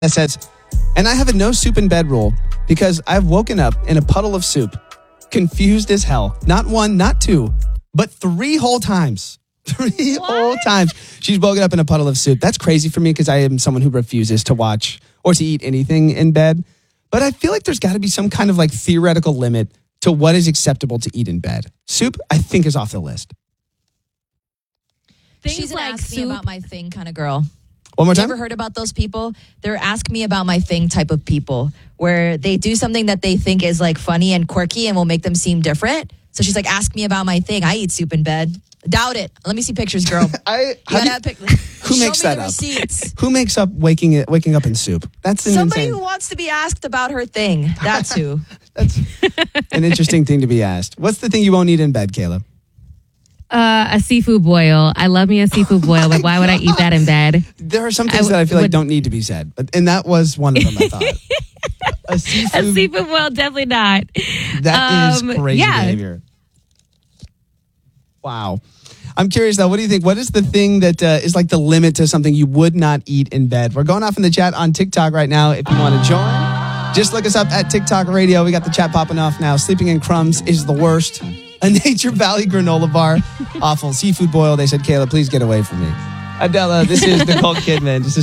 that says, and I have a no soup in bed rule because I've woken up in a puddle of soup, confused as hell. Not one, not two, but 3 whole times. 3 whole times. She's woken up in a puddle of soup. That's crazy for me because I am someone who refuses to watch or to eat anything in bed. But I feel like there's got to be some kind of like theoretical limit to what is acceptable to eat in bed. Soup, I think, is off the list. She's an ask me about my thing kind of girl. One more time. You ever heard about those people? They're ask me about my thing type of people where they do something that they think is like funny and quirky and will make them seem different. So she's like, ask me about my thing. I eat soup in bed. Doubt it. Let me see pictures, girl. Who makes that up? Who makes up waking up in soup? That's somebody insane. Who wants to be asked about her thing. That's who. That's an interesting thing to be asked. What's the thing you won't eat in bed, Kayla? A seafood boil. I love me a seafood boil, but why would I eat that in bed? There are some things that I feel like don't need to be said, and that was one of them, I thought. A seafood boil, definitely not. That is crazy behavior. Wow. I'm curious, though, what do you think? What is the thing that is like the limit to something you would not eat in bed? We're going off in the chat on TikTok right now. If you want to join, just look us up at TikTok Radio. We got the chat popping off now. Sleeping in crumbs is the worst. A Nature Valley granola bar. Awful. Seafood boil. They said, Kayla, please get away from me. Adela, this is Nicole Kidman. Just a